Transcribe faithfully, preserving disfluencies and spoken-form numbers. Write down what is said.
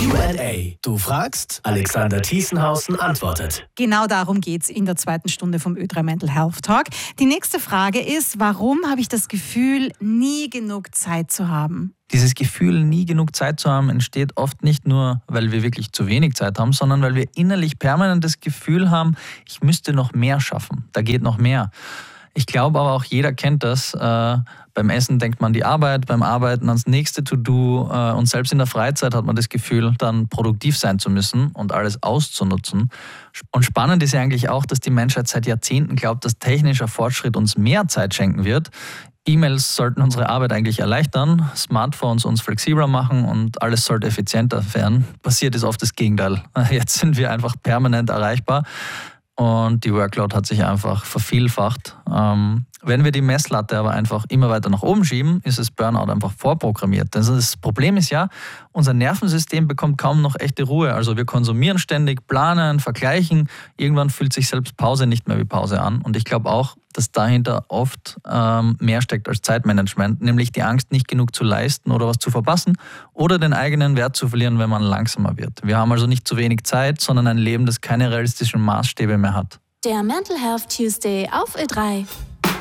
Q and A. Du fragst, Alexander Thiesenhausen antwortet. Genau darum geht es in der zweiten Stunde vom Ö drei Mental Health Talk. Die nächste Frage ist, warum habe ich das Gefühl, nie genug Zeit zu haben? Dieses Gefühl, nie genug Zeit zu haben, entsteht oft nicht nur, weil wir wirklich zu wenig Zeit haben, sondern weil wir innerlich permanent das Gefühl haben, ich müsste noch mehr schaffen, da geht noch mehr. Ich glaube aber auch, jeder kennt das. Äh, beim Essen denkt man die Arbeit, beim Arbeiten ans nächste To-Do äh, und selbst in der Freizeit hat man das Gefühl, dann produktiv sein zu müssen und alles auszunutzen. Und spannend ist ja eigentlich auch, dass die Menschheit seit Jahrzehnten glaubt, dass technischer Fortschritt uns mehr Zeit schenken wird. E-Mails sollten unsere Arbeit eigentlich erleichtern, Smartphones uns flexibler machen und alles sollte effizienter werden. Passiert ist oft das Gegenteil. Jetzt sind wir einfach permanent erreichbar. Und die Workload hat sich einfach vervielfacht. Ähm, wenn wir die Messlatte aber einfach immer weiter nach oben schieben, ist das Burnout einfach vorprogrammiert. Also das Problem ist ja, unser Nervensystem bekommt kaum noch echte Ruhe. Also wir konsumieren ständig, planen, vergleichen. Irgendwann fühlt sich selbst Pause nicht mehr wie Pause an. Und ich glaube auch, dass dahinter oft ähm, mehr steckt als Zeitmanagement, nämlich die Angst, nicht genug zu leisten oder was zu verpassen oder den eigenen Wert zu verlieren, wenn man langsamer wird. Wir haben also nicht zu wenig Zeit, sondern ein Leben, das keine realistischen Maßstäbe mehr hat. Der Mental Health Tuesday auf Ö drei.